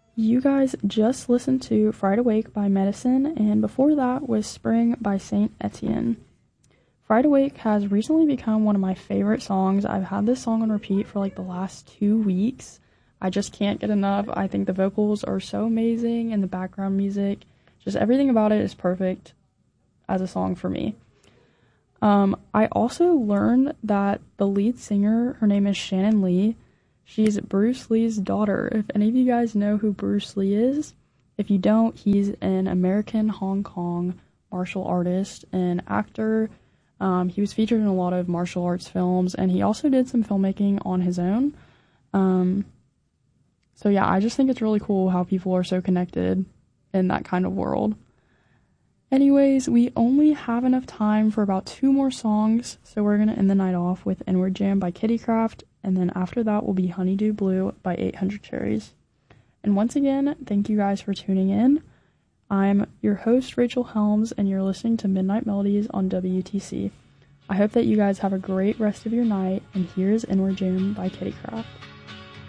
You guys just listened to Fried Awake by Medicine, and before that was Spring by Saint Etienne. Fried Awake has recently become one of my favorite songs. I've had this song on repeat for like the last 2 weeks. I just can't get enough. I think the vocals are so amazing and the background music, just everything about it is perfect as a song for me. I also learned that the lead singer, her name is Shannon Lee. She's Bruce Lee's daughter. If any of you guys know who Bruce Lee is, if you don't, he's an American Hong Kong martial artist and actor. He was featured in a lot of martial arts films, and he also did some filmmaking on his own. So yeah, I just think it's really cool how people are so connected in that kind of world. Anyways, we only have enough time for about 2 more songs, so we're going to end the night off with Inward Jam by Kittycraft, and then after that will be Honeydew Blue by 800 Cherries. And once again, thank you guys for tuning in. I'm your host, Rachel Helms, and you're listening to Midnight Melodies on WTC. I hope that you guys have a great rest of your night, and here's Inward Jam by Kittycraft.